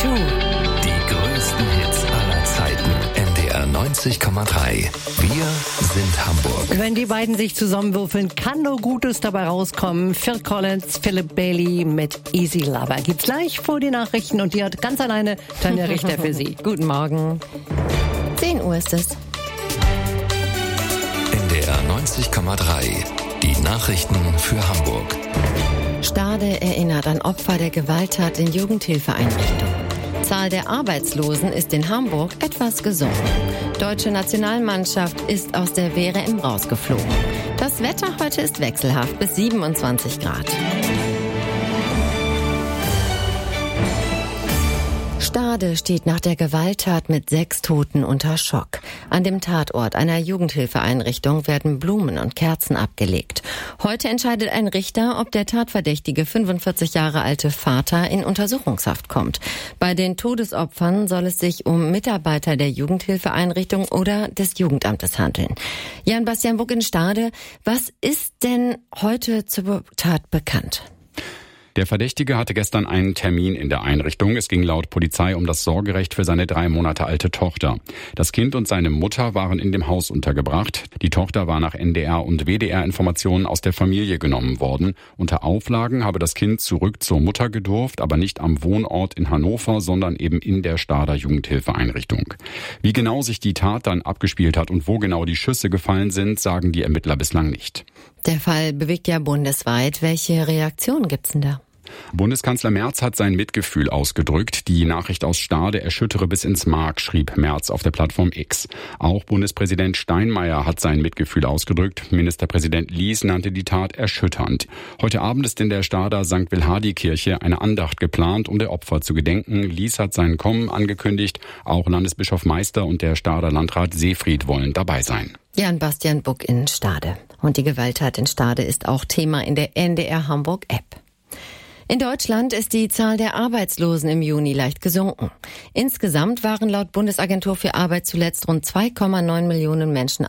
2. Die größten Hits aller Zeiten. NDR 90,3. Wir sind Hamburg. Wenn die beiden sich zusammenwürfeln, kann nur Gutes dabei rauskommen. Phil Collins, Philip Bailey mit Easy Lover. Gibt's gleich vor die Nachrichten und die hat ganz alleine Tanja Richter für Sie. Guten Morgen. 10 Uhr ist es. NDR 90,3. Die Nachrichten für Hamburg. Stade erinnert an Opfer der Gewalttat in Jugendhilfeeinrichtungen. Zahl der Arbeitslosen ist in Hamburg etwas gesunken. Deutsche Nationalmannschaft ist aus der WM rausgeflogen. Das Wetter heute ist wechselhaft bis 27 Grad. Stade steht nach der Gewalttat mit 6 Toten unter Schock. An dem Tatort einer Jugendhilfeeinrichtung werden Blumen und Kerzen abgelegt. Heute entscheidet ein Richter, ob der tatverdächtige 45 Jahre alte Vater in Untersuchungshaft kommt. Bei den Todesopfern soll es sich um Mitarbeiter der Jugendhilfeeinrichtung oder des Jugendamtes handeln. Jan-Bastian Buck in Stade, was ist denn heute zur Tat bekannt? Der Verdächtige hatte gestern einen Termin in der Einrichtung. Es ging laut Polizei um das Sorgerecht für seine 3 Monate alte Tochter. Das Kind und seine Mutter waren in dem Haus untergebracht. Die Tochter war nach NDR und WDR-Informationen aus der Familie genommen worden. Unter Auflagen habe das Kind zurück zur Mutter gedurft, aber nicht am Wohnort in Hannover, sondern eben in der Stader Jugendhilfeeinrichtung. Wie genau sich die Tat dann abgespielt hat und wo genau die Schüsse gefallen sind, sagen die Ermittler bislang nicht. Der Fall bewegt ja bundesweit. Welche Reaktionen gibt's denn da? Bundeskanzler Merz hat sein Mitgefühl ausgedrückt. Die Nachricht aus Stade erschüttere bis ins Mark, schrieb Merz auf der Plattform X. Auch Bundespräsident Steinmeier hat sein Mitgefühl ausgedrückt. Ministerpräsident Lies nannte die Tat erschütternd. Heute Abend ist in der Stader St. Wilhardi-Kirche eine Andacht geplant, um der Opfer zu gedenken. Lies hat sein Kommen angekündigt. Auch Landesbischof Meister und der Stader Landrat Seefried wollen dabei sein. Jan-Bastian Buck in Stade. Und die Gewalttat in Stade ist auch Thema in der NDR Hamburg App. In Deutschland ist die Zahl der Arbeitslosen im Juni leicht gesunken. Insgesamt waren laut Bundesagentur für Arbeit zuletzt rund 2,9 Millionen Menschen